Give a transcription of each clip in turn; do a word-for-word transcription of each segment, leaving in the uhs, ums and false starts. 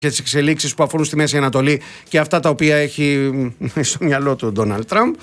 και τις εξελίξεις που αφορούν στη Μέση Ανατολή και αυτά τα οποία έχει στο μυαλό του ο Ντόναλντ Τραμπ.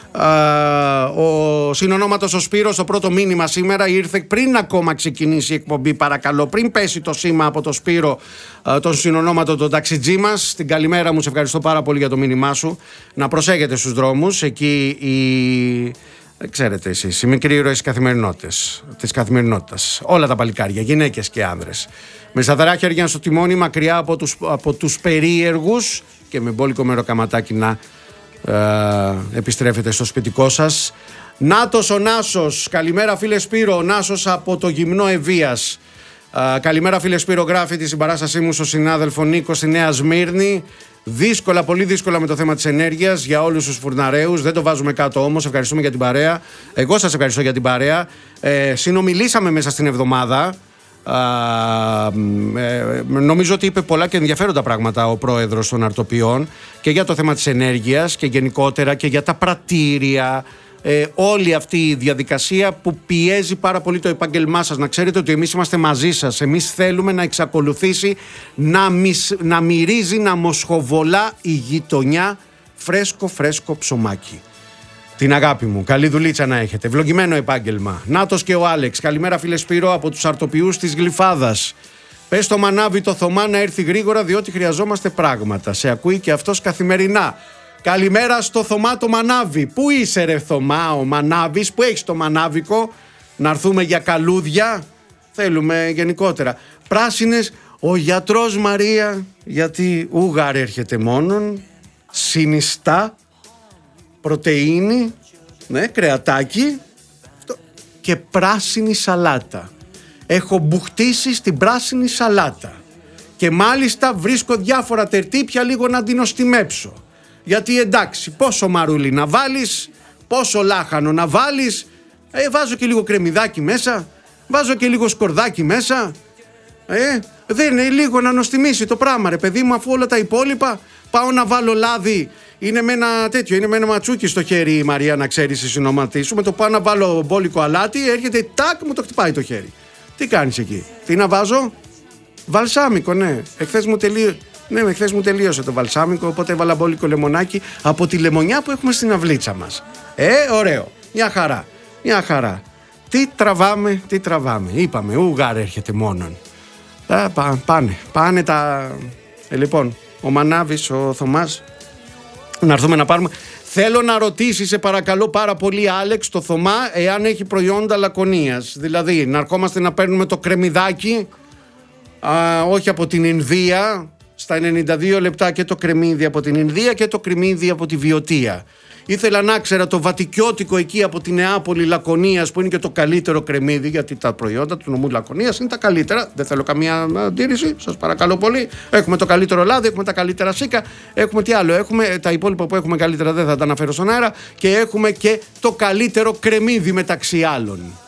Ο συνονόματος ο Σπύρος, το πρώτο μήνυμα σήμερα ήρθε πριν ακόμα ξεκινήσει η εκπομπή, παρακαλώ, πριν πέσει το σήμα από το Σπύρο, τον συνονόματο, τον ταξιτζή μας. Την καλημέρα μου, σε ευχαριστώ πάρα πολύ για το μήνυμά σου. Να προσέχετε στους δρόμους, εκεί η... Ξέρετε εσείς, οι μικροί ήρωες της καθημερινότητας. Όλα τα παλικάρια, γυναίκες και άνδρες. Με σταθερά χέρια στο τιμόνι, μακριά από τους, από τους περίεργους και με μπόλικο μεροκαματάκι να ε, επιστρέφετε στο σπιτικό σας. Νάτος ο Νάσος, καλημέρα φίλε Σπύρο, ο Νάσος από το γυμνό Ευβίας. Ε, καλημέρα φίλε Σπύρο, γράφει τη συμπαράστασή μου στο συνάδελφο Νίκο στη Νέα Σμύρνη. Δύσκολα, πολύ δύσκολα με το θέμα της ενέργειας για όλους τους φουρναρέους. Δεν το βάζουμε κάτω όμως. Ευχαριστούμε για την παρέα. Εγώ σας ευχαριστώ για την παρέα. Ε, συνομιλήσαμε μέσα στην εβδομάδα. Α, ε, νομίζω ότι είπε πολλά και ενδιαφέροντα πράγματα ο πρόεδρος των αρτοποιών και για το θέμα της ενέργειας και γενικότερα και για τα πρατήρια. Ε, όλη αυτή η διαδικασία που πιέζει πάρα πολύ το επάγγελμά σας. Να ξέρετε ότι εμείς είμαστε μαζί σας. Εμείς θέλουμε να εξακολουθήσει να, μισ, να μυρίζει, να μοσχοβολά η γειτονιά φρέσκο φρέσκο ψωμάκι. Την αγάπη μου, καλή δουλίτσα να έχετε. Ευλογημένο επάγγελμα. Νάτος και ο Άλεξ, καλημέρα φίλε Σπύρο από τους αρτοποιούς της Γλυφάδας. Πες το Μανάβη το Θωμά να έρθει γρήγορα διότι χρειαζόμαστε πράγματα. Σε ακούει και αυτός καθημερινά. Καλημέρα στο Θωμά το Μανάβη. Πού είσαι ρε Θωμά ο Μανάβης, που έχεις το μανάβικο, να έρθουμε για καλούδια. Θέλουμε γενικότερα. Πράσινες, ο γιατρός Μαρία, γιατί ούγαρ έρχεται μόνον, συνιστά, πρωτεΐνη, ναι, κρεατάκι και πράσινη σαλάτα. Έχω μπουχτίσει στην πράσινη σαλάτα και μάλιστα βρίσκω διάφορα τερτύπια λίγο να την οστιμέψω. Γιατί εντάξει, πόσο μαρούλι να βάλεις, πόσο λάχανο να βάλεις, ε, βάζω και λίγο κρεμμυδάκι μέσα, βάζω και λίγο σκορδάκι μέσα, ε, δεν είναι λίγο να νοστιμήσει το πράγμα ρε παιδί μου, αφού όλα τα υπόλοιπα, πάω να βάλω λάδι, είναι με ένα τέτοιο, είναι με ένα ματσούκι στο χέρι η Μαρία να ξέρεις η συνωματή σου, με το πάω να βάλω μπόλικο αλάτι, έρχεται τάκ, μου το χτυπάει το χέρι. Τι κάνεις εκεί, τι να βάζω, βαλσάμικο, ναι, εχθές μου τελείω. Ναι, με χθες μου τελείωσε το βαλσάμικο, οπότε έβαλα μπόλικο λεμονάκι από τη λεμονιά που έχουμε στην αυλίτσα μας. Ε, ωραίο. Μια χαρά. Μια χαρά. Τι τραβάμε, τι τραβάμε. Είπαμε, ούγαρ έρχεται μόνον. Α, πά, πάνε, πάνε τα... Ε, λοιπόν, ο Μανάβης, ο Θωμάς, να έρθουμε να πάρουμε... Θέλω να ρωτήσεις, σε παρακαλώ πάρα πολύ, Άλεξ, το Θωμά, εάν έχει προϊόντα λακωνίας. Δηλαδή, να ερχόμαστε να παίρνουμε το κρεμμυδάκι, α, όχι από την Ινδία... Στα ενενήντα δύο λεπτά και το κρεμμύδι από την Ινδία και το κρεμμύδι από τη Βιωτία. Ήθελα να ξέρα το βατικιώτικο εκεί από τη Νεάπολη Λακωνίας που είναι και το καλύτερο κρεμμύδι, γιατί τα προϊόντα του νομού Λακωνίας είναι τα καλύτερα. Δεν θέλω καμία αντίρρηση, σας παρακαλώ πολύ. Έχουμε το καλύτερο λάδι, έχουμε τα καλύτερα σίκα, έχουμε τι άλλο. Έχουμε τα υπόλοιπα που έχουμε καλύτερα, δεν θα τα αναφέρω στον αέρα. Και έχουμε και το καλύτερο κρεμμύδι μεταξύ άλλων.